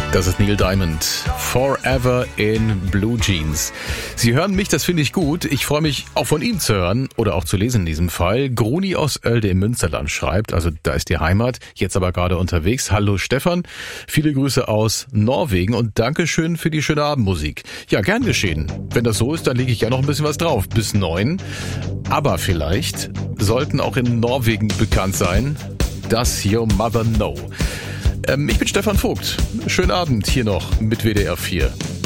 Das ist Neil Diamond. Forever in Blue Jeans. Sie hören mich, das finde ich gut. Ich freue mich auch von Ihnen zu hören oder auch zu lesen in diesem Fall. Gruni aus Oelde im Münsterland schreibt, also da ist die Heimat, jetzt aber gerade unterwegs. Hallo Stefan, viele Grüße aus Norwegen und Dankeschön für die schöne Abendmusik. Ja, gern geschehen. Wenn das so ist, dann lege ich ja noch ein bisschen was drauf. Bis 9. Aber vielleicht sollten auch in Norwegen bekannt sein, Does Your Mother Know? Ich bin Stefan Vogt. Schönen Abend hier noch mit WDR 4.